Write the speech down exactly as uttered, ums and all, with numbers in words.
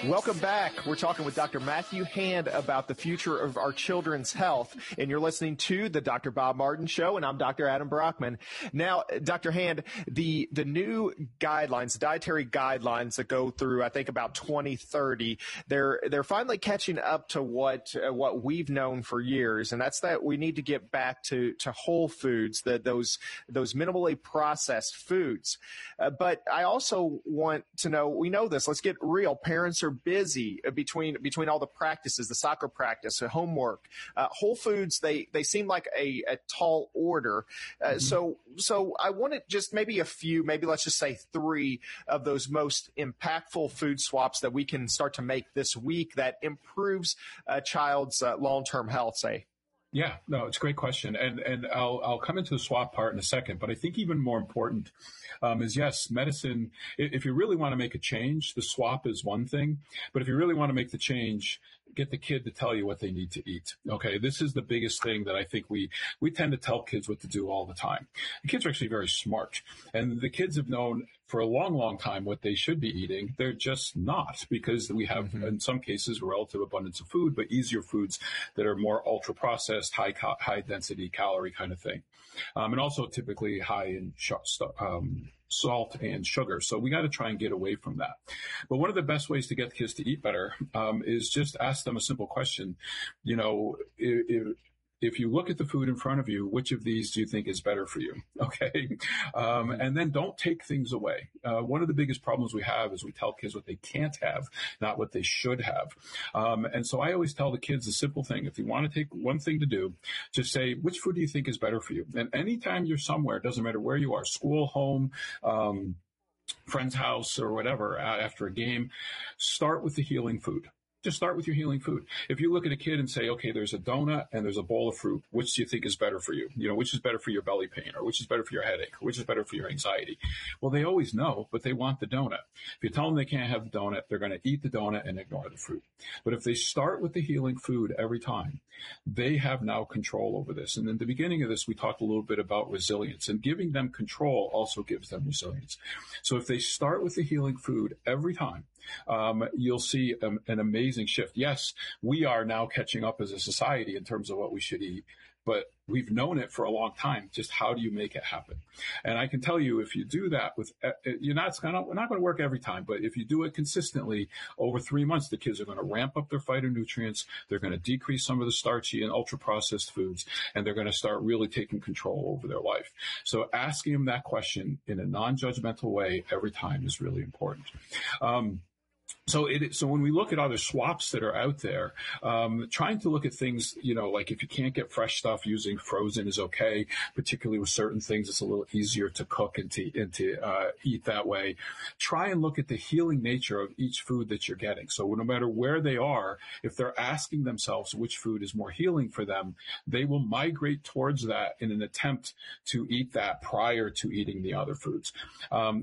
Welcome back. We're talking with Doctor Matthew Hand about the future of our children's health, and you're listening to the Doctor Bob Martin Show, and I'm Doctor Adam Brockman. Now, Doctor Hand, the the new guidelines, the dietary guidelines that go through, I think, about twenty thirty, they're they're finally catching up to what uh, what we've known for years, and that's that we need to get back to to whole foods, that those those minimally processed foods. Uh, but I also want to know, we know this. Let's get real. Parents are busy between between all the practices, the soccer practice, the homework. Uh, Whole Foods, they they seem like a, a tall order. Uh, mm-hmm. So so I wanted just maybe a few, maybe let's just say three of those most impactful food swaps that we can start to make this week that improves a child's uh, long-term health, say. Yeah, no, it's a great question. And and I'll I'll come into the swap part in a second. But I think even more important um, is, yes, medicine, if you really want to make a change, the swap is one thing. But if you really want to make the change, get the kid to tell you what they need to eat. Okay, this is the biggest thing that I think we, we tend to tell kids what to do all the time. The kids are actually very smart. And the kids have known for a long, long time what they should be eating. They're just not, because we have, mm-hmm. in some cases, a relative abundance of food, but easier foods that are more ultra-processed, high ca- high density calorie kind of thing. Um, and also typically high in sh- um, salt and sugar. So we got to try and get away from that. But one of the best ways to get kids to eat better um, is just ask them a simple question. You know, if, if If you look at the food in front of you, which of these do you think is better for you? Okay. Um, and then don't take things away. Uh, one of the biggest problems we have is we tell kids what they can't have, not what they should have. Um, and so I always tell the kids a simple thing. If you want to take one thing to do, just say, which food do you think is better for you? And anytime you're somewhere, it doesn't matter where you are, school, home, um, friend's house, or whatever, uh, after a game, start with the healing food. Just start with your healing food. If you look at a kid and say, okay, there's a donut and there's a bowl of fruit, which do you think is better for you? You know, which is better for your belly pain, or which is better for your headache, or which is better for your anxiety? Well, they always know, but they want the donut. If you tell them they can't have the donut, they're going to eat the donut and ignore the fruit. But if they start with the healing food every time, they have now control over this. And in the beginning of this, we talked a little bit about resilience, and giving them control also gives them resilience. So if they start with the healing food every time, um, you'll see um, an amazing shift. Yes, we are now catching up as a society in terms of what we should eat, but we've known it for a long time. Just how do you make it happen? And I can tell you, if you do that with, uh, you're not, it's not, not going to work every time, but if you do it consistently over three months, the kids are going to ramp up their phytonutrients. They're going to decrease some of the starchy and ultra processed foods, and they're going to start really taking control over their life. So asking them that question in a non-judgmental way every time is really important. Um, So it, so when we look at other swaps that are out there, um, trying to look at things, you know, like if you can't get fresh stuff, using frozen is okay, particularly with certain things. It's a little easier to cook and to, and to uh, eat that way. Try and look at the healing nature of each food that you're getting. So no matter where they are, if they're asking themselves which food is more healing for them, they will migrate towards that in an attempt to eat that prior to eating the other foods. Um,